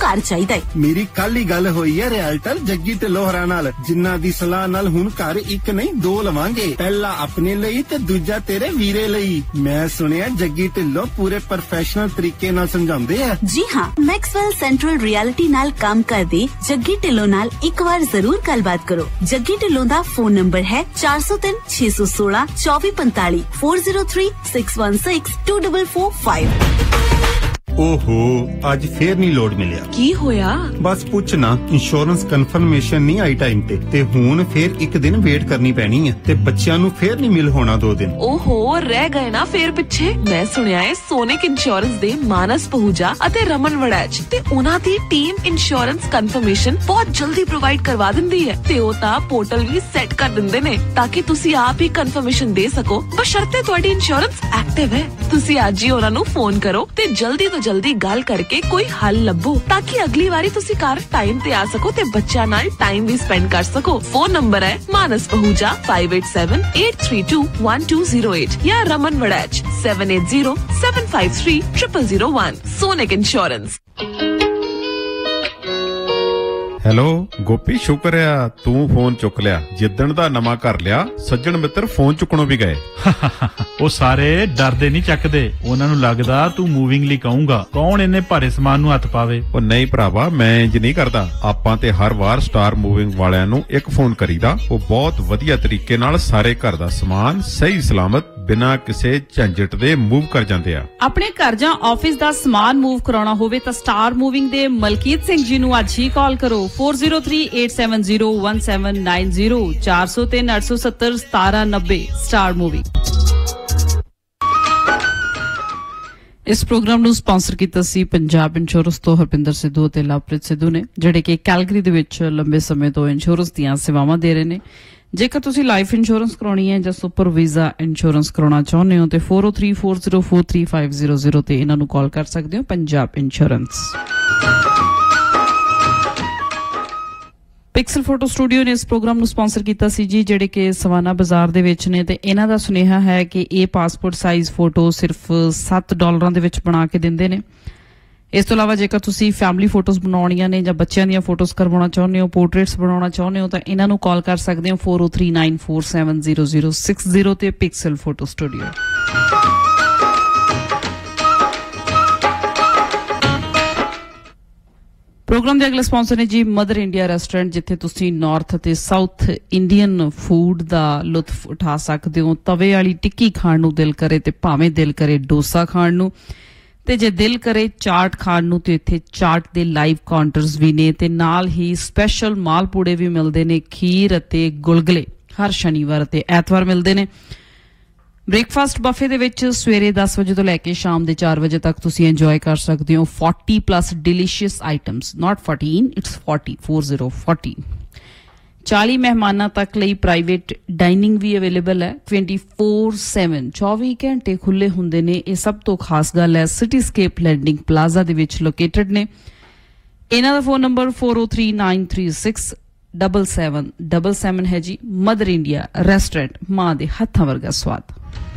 घर चाहिदा है। मेरी कल ही गल होई है रियल्टर जग्गी ते लोहरा नाल, जिन्ना दी सलाह नाल हुण घर एक नहीं दो लवांगे। पहला अपने लई ते दूजा तेरे वीरे लई। मैं सुनिया जग्गी ढिल्लों पूरे प्रोफेशनल तरीके नाल समझाउंदे है। जी हाँ, मैक्सवेल सेंट्रल रियलिटी नाल काम करदे जग्गी ढिल्लों नाल एक बार जरूर गलबात करो। जग्गी ढिल्लों दा फोन नंबर है 403 616 2445 403 616 2445। ओहो आज फिर नहीं लोड मिलिया। की होया? बस पुछ ना, इंश्योरेंस कन्फर्मेशन नहीं आई टाइम ते हुन फिर एक दिन वेट करनी पैनी है ते बच्चियां नु फिर नहीं मिल होना 2 दिन। ओहो रह गए ना फिर पिछे। मैं सुनिया है सोनिक इंश्योरेंस दे मानस पहूजा अते रमन वड़ैच ते उन्हां दी टीम इंश्योरेंस कन्फर्मेशन बहुत जल्दी प्रोवाइड करवा दिंदी है ते ओ ता पोर्टल भी सेट कर दिंदे ने ताकि तुसी आप ही कन्फर्मेशन दे सको, बशर्ते तुहाडी इंश्योरेंस एक्टिव है। तुसी आज ही उन्हां नु फोन करो ते जल्दी तो जल्दी गल करके कोई हल लभो ताकि अगली बारी तुसी घर टाइम ते आ सको ते बच्चा नाल टाइम भी स्पेंड कर सको। फोन नंबर है मानस पहूजा 5878321208 या Raman Waraich 7807530001। Sonic insurance. Hello Gopi, ਸ਼ੁਕਰ ਆ ਤੂੰ ਫੋਨ ਚੁੱਕ ਲਿਆ। ਜਿੱਦਣ ਦਾ ਨਵਾਂ ਘਰ ਲਿਆ ਸੱਜਣ ਮਿੱਤਰ ਫੋਨ ਚੁੱਕਣੋਂ ਵੀ ਗਏ। ਉਹ ਸਾਰੇ ਡਰਦੇ ਨਹੀਂ ਚੱਕਦੇ, ਉਹਨਾਂ ਨੂੰ ਲੱਗਦਾ ਤੂੰ ਮੂਵਿੰਗ ਲਈ ਕਹੂੰਗਾ। ਕੌਣ ਇੰਨੇ ਭਾਰੇ ਸਮਾਨ ਨੂੰ ਹੱਥ ਪਾਵੇ। ਉਹ ਨਹੀਂ ਭਰਾਵਾ, ਮੈਂ ਇੰਜ ਨਹੀਂ ਕਰਦਾ। ਆਪਾਂ ਤੇ ਹਰ ਵਾਰ ਸਟਾਰ ਮੂਵਿੰਗ ਵਾਲਿਆਂ ਨੂੰ ਇੱਕ ਫੋਨ ਕਰੀਦਾ। ਉਹ ਬਹੁਤ ਵਧੀਆ ਤਰੀਕੇ ਨਾਲ ਸਾਰੇ ਘਰ ਦਾ ਸਮਾਨ ਸਹੀ ਸਲਾਮਤ ਬਿਨਾਂ ਕਿਸੇ ਝੰਜਟ ਦੇ ਮੂਵ ਕਰ ਜਾਂਦੇ ਆ। ਆਪਣੇ ਘਰ ਜਾਂ ਆਫਿਸ ਦਾ ਸਮਾਨ ਮੂਵ ਕਰਾਉਣਾ ਹੋਵੇ ਤਾਂ ਸਟਾਰ ਮੂਵਿੰਗ ਦੇ ਮਲਕੀਤ ਸਿੰਘ ਜੀ ਨੂੰ ਅੱਜ ਹੀ ਕਾਲ ਕਰੋ 4038701790 403 870 1790। Star moving. ਇਸ ਪ੍ਰੋਗਰਾਮ ਨੂੰ ਸਪਾਂਸਰ ਕੀਤਾ ਸੀ ਪੰਜਾਬ ਇੰਸ਼ੋਰੈਂਸ ਤੋਂ ਹਰਪਿੰਦਰ ਸਿੱਧੂ ਅਤੇ ਲਵਪ੍ਰੀਤ ਸਿੱਧੂ ਨੇ, ਜਿਹੜੇ ਕਿ ਕੈਲਗਰੀ ਦੇ ਵਿੱਚ ਲੰਬੇ ਸਮੇਂ ਤੋਂ ਇੰਸ਼ੋਰੈਂਸ ਦੀਆਂ ਸੇਵਾਵਾਂ ਦੇ ਰਹੇ ਨੇ। ਜੇਕਰ ਤੁਸੀਂ ਲਾਈਫ ਇੰਸ਼ੋਰੈਂਸ ਕਰਾਉਣੀ ਹੈ ਜਾਂ ਸੁਪਰ ਵੀਜ਼ਾ ਇੰਸ਼ੋਰੈਂਸ ਕਰਾਉਣਾ ਚਾਹੁੰਦੇ ਹੋ ਤੇ 4034043500 ਤੇ ਇਹਨਾਂ ਨੂੰ ਕਾਲ ਕਰ ਸਕਦੇ ਹੋ। Punjab insurance. Pixel photo studio ਨੇ ਇਸ ਪ੍ਰੋਗਰਾਮ ਨੂੰ ਸਪਾਂਸਰ ਕੀਤਾ ਸੀ ਜੀ, ਜਿਹੜੇ ਕਿ ਸਵਾਨਾ ਬਾਜ਼ਾਰ ਦੇ ਵਿੱਚ ਨੇ ਤੇ ਇਹਨਾਂ ਦਾ ਸੁਨੇਹਾ ਹੈ ਕਿ ਇਹ ਪਾਸਪੋਰਟ ਸਾਈਜ਼ ਫੋਟੋ ਸਿਰਫ $7 ਦੇ ਵਿੱਚ ਬਣਾ ਕੇ ਦਿੰਦੇ ਨੇ। ਇਸ ਤੋਂ ਇਲਾਵਾ ਜੇਕਰ ਤੁਸੀਂ ਫੈਮਿਲੀ ਫੋਟੋਜ਼ ਬਣਾਉਣੀਆਂ ਨੇ ਜਾਂ ਬੱਚਿਆਂ ਦੀਆਂ ਫੋਟੋਜ਼ ਕਰਵਾਉਣਾ ਚਾਹੁੰਦੇ ਹੋ, ਪੋਰਟਰੇਟਸ ਬਣਾਉਣਾ ਚਾਹੁੰਦੇ ਹੋ ਤਾਂ ਇਹਨਾਂ ਨੂੰ ਕਾਲ ਕਰ ਸਕਦੇ ਹੋ 4039470060 ਤੇ ਪਿਕਸਲ ਫੋਟੋ ਸਟੂਡੀਓ। ਪ੍ਰੋਗਰਾਮ ਦੇ ਅਗਲੇ ਸਪਾਂਸਰ ਨੇ ਜੀ ਮਦਰ ਇੰਡੀਆ ਰੈਸਟੋਰੈਂਟ, ਜਿੱਥੇ ਤੁਸੀਂ ਨਾਰਥ ਅਤੇ ਸਾਊਥ ਇੰਡੀਅਨ ਫੂਡ ਦਾ ਲੁਤਫ ਉਠਾ ਸਕਦੇ ਹੋ। ਤਵੇ ਵਾਲੀ ਟਿੱਕੀ ਖਾਣ ਨੂੰ ਦਿਲ ਕਰੇ ਤੇ ਭਾਵੇਂ ਦਿਲ ਕਰੇ ਡੋਸਾ ਖਾਣ ਨੂੰ, ਤੇ ਜੇ ਦਿਲ ਕਰੇ ਚਾਟ ਖਾਣ ਨੂੰ ਤੇ ਇੱਥੇ ਚਾਟ ਦੇ ਲਾਈਵ ਕਾਊਂਟਰਸ ਵੀ ਨੇ ਤੇ ਨਾਲ ਹੀ ਸਪੈਸ਼ਲ ਮਾਲਪੂੜੇ ਵੀ ਮਿਲਦੇ ਨੇ। ਖੀਰ ਅਤੇ ਗੁਲਗਲੇ ਹਰ ਸ਼ਨੀਵਾਰ ਅਤੇ ਐਤਵਾਰ ਮਿਲਦੇ ਨੇ। ਬ੍ਰੇਕਫਾਸਟ ਬਫੇ ਦੇ ਵਿੱਚ ਸਵੇਰੇ 10 ਵਜੇ ਤੋਂ ਲੈ ਕੇ ਸ਼ਾਮ ਦੇ 4 ਵਜੇ ਤੱਕ ਤੁਸੀਂ ਇੰਜੋਏ ਕਰ ਸਕਦੇ ਹੋ 40+ ਡਿਲੀਸ਼ੀਅਸ ਆਈਟਮਸ, ਨਾਟ 14, ਇਟਸ 40 40 ਮਹਿਮਾਨਾਂ ਤੱਕ ਲਈ ਪ੍ਰਾਈਵੇਟ ਡਾਈਨਿੰਗ ਵੀ ਅਵੇਲੇਬਲ ਹੈ। 24/7 24 ਘੰਟੇ ਖੁੱਲੇ ਹੁੰਦੇ ਨੇ। ਇਹ ਸਭ ਤੋਂ ਖਾਸ ਗੱਲ ਹੈ ਸਿਟੀਸਕੇਪ ਲੈਂਡਿੰਗ ਪਲਾਜ਼ਾ ਦੇ ਵਿੱਚ ਲੋਕੇਟਡ ਨੇ। ਇਹਨਾਂ ਦਾ ਫੋਨ ਨੰਬਰ 4039367777 ਹੈ ਜੀ। ਮਦਰ ਇੰਡੀਆ ਰੈਸਟੋਰੈਂਟ, ਮਾਂ ਦੇ ਹੱਥਾਂ ਵਰਗਾ ਸਵਾਦ।